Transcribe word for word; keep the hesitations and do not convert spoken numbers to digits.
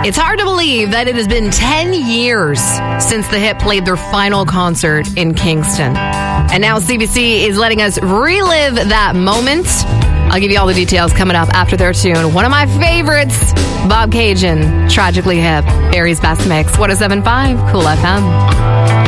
It's hard to believe that it has been ten years since the Hit played their final concert in Kingston. And now C B C is letting us relive that moment. I'll give you all the details coming up after their tune. One of my favorites, Bob Cajun, Tragically Hip, Barry's Best Mix, one oh seven point five Cool F M.